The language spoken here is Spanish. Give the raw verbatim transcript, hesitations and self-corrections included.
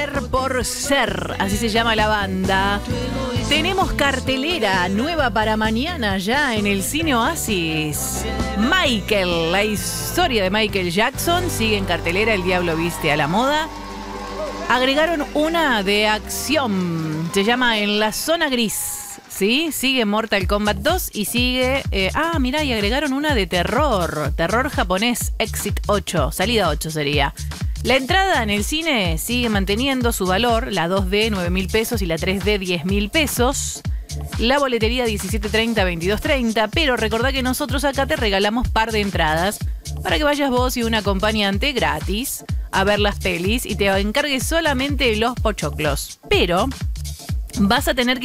Por ser, así se llama la banda. Tenemos cartelera nueva para mañana ya en el Cine Oasis. Michael, la historia de Michael Jackson sigue en cartelera. El Diablo Viste a la Moda. Agregaron una de acción, se llama En la Zona Gris. ¿Sí? Sigue Mortal Kombat dos y sigue... Eh, ah, mirá, y agregaron una de terror. Terror japonés, Exit ocho. Salida ocho sería. La entrada en el cine sigue manteniendo su valor, la dos D nueve mil pesos y la tres D diez mil pesos. La boletería diecisiete treinta, veintidós treinta, pero recordá que nosotros acá te regalamos par de entradas para que vayas vos y un acompañante gratis a ver las pelis y te encargues solamente los pochoclos. Pero vas a tener que